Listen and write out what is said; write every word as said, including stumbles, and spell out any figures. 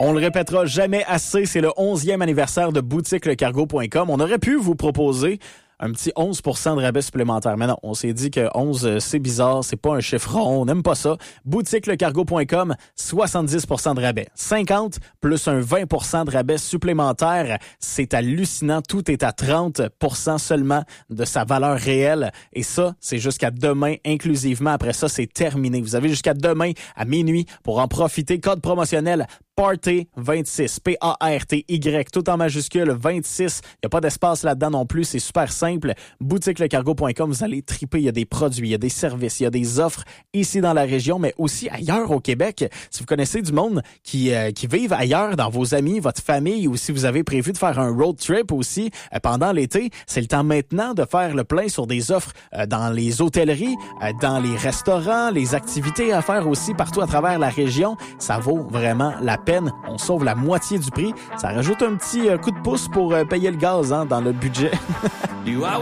On le répétera jamais assez, c'est le onzième anniversaire de boutique le cargo point com. On aurait pu vous proposer un petit onze pour cent de rabais supplémentaire. Mais non, on s'est dit que onze, euh, c'est bizarre, c'est pas un chiffre rond, on n'aime pas ça. boutique le cargo point com, soixante-dix pour cent de rabais. cinquante plus un vingt pour cent de rabais supplémentaire. C'est hallucinant. Tout est à trente pour cent seulement de sa valeur réelle. Et ça, c'est jusqu'à demain inclusivement. Après ça, c'est terminé. Vous avez jusqu'à demain à minuit pour en profiter. Code promotionnel Party vingt-six, P A R T Y, tout en majuscule, vingt-six. Il n'y a pas d'espace là-dedans non plus, c'est super simple. boutique le cargo point com, vous allez triper. Il y a des produits, il y a des services, il y a des offres ici dans la région, mais aussi ailleurs au Québec. Si vous connaissez du monde qui, euh, qui vivent ailleurs, dans vos amis, votre famille, ou si vous avez prévu de faire un road trip aussi euh, pendant l'été, c'est le temps maintenant de faire le plein sur des offres euh, dans les hôtelleries, euh, dans les restaurants, les activités à faire aussi partout à travers la région. Ça vaut vraiment la peine. On sauve la moitié du prix. Ça rajoute un petit euh, coup de pouce pour euh, payer le gaz hein, dans le budget.